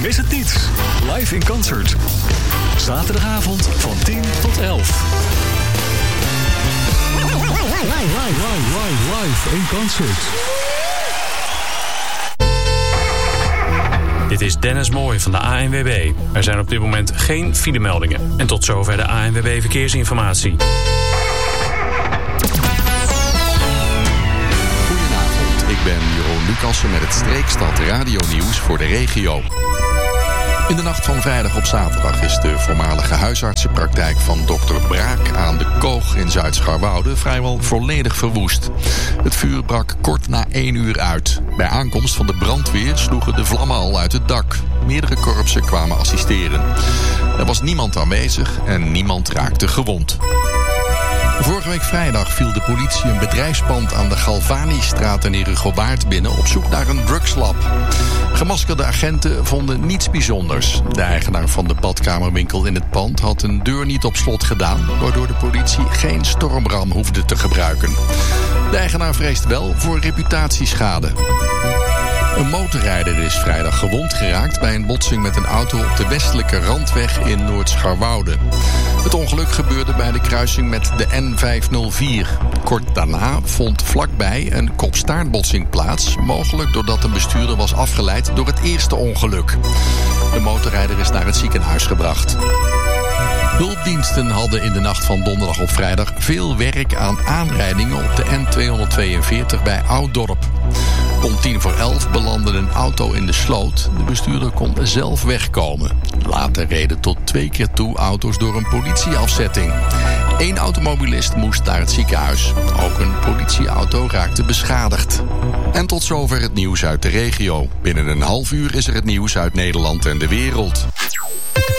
Mis het niet. Live in concert. Zaterdagavond van 10 tot 11. Live in concert. Dit is Dennis Mooij van de ANWB. Er zijn op dit moment geen filemeldingen. En tot zover de ANWB Verkeersinformatie. Goedenavond, ik ben Jeroen Lucassen met het Streekstad Radio-nieuws voor de regio. In de nacht van vrijdag op zaterdag is de voormalige huisartsenpraktijk van dokter Braak aan de Koog in Zuid-Scharwoude vrijwel volledig verwoest. Het vuur brak kort na 1 uur uit. Bij aankomst van de brandweer sloegen de vlammen al uit het dak. Meerdere korpsen kwamen assisteren. Er was niemand aanwezig en niemand raakte gewond. Vorige week vrijdag viel de politie een bedrijfspand aan de Galvanistraat in Herugowaard binnen op zoek naar een drugslab. Gemaskerde agenten vonden niets bijzonders. De eigenaar van de badkamerwinkel in het pand had een deur niet op slot gedaan, waardoor de politie geen stormram hoefde te gebruiken. De eigenaar vreest wel voor reputatieschade. Een motorrijder is vrijdag gewond geraakt bij een botsing met een auto op de westelijke randweg in Noord-Scharwoude. Het ongeluk gebeurde bij de kruising met de N504. Kort daarna vond vlakbij een kop-staartbotsing plaats, mogelijk doordat een bestuurder was afgeleid door het eerste ongeluk. De motorrijder is naar het ziekenhuis gebracht. Hulpdiensten hadden in de nacht van donderdag op vrijdag veel werk aan aanrijdingen op de N242 bij Ouddorp. Om 11:10 belandde een auto in de sloot. De bestuurder kon zelf wegkomen. Later reden tot 2 keer toe auto's door een politieafzetting. 1 automobilist moest naar het ziekenhuis. Ook een politieauto raakte beschadigd. En tot zover het nieuws uit de regio. Binnen een half uur is er het nieuws uit Nederland en de wereld.